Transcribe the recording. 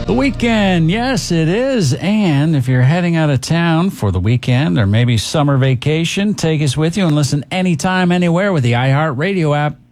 The weekend, yes, it is. And if you're heading out of town for the weekend or maybe summer vacation, take us with you and listen anytime, anywhere with the iHeartRadio app.